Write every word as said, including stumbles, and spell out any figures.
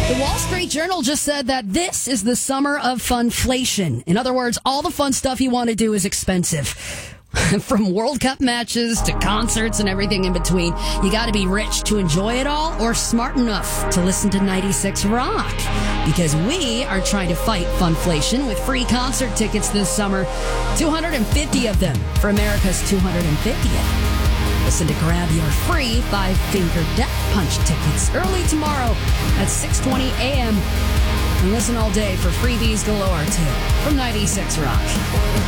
The Wall Street Journal just said that this is the summer of funflation. In other words, all the fun stuff you want to do is expensive. From World Cup matches to concerts and everything in between. You got to be rich to enjoy it all or smart enough to listen to ninety-six Rock. Because we are trying to fight funflation with free concert tickets this summer. two hundred fifty of them for America's two hundred fiftieth. Listen to grab your free five-finger death punch tickets early tomorrow at six twenty a.m. And listen all day for freebies galore, too, from ninety-six Rock.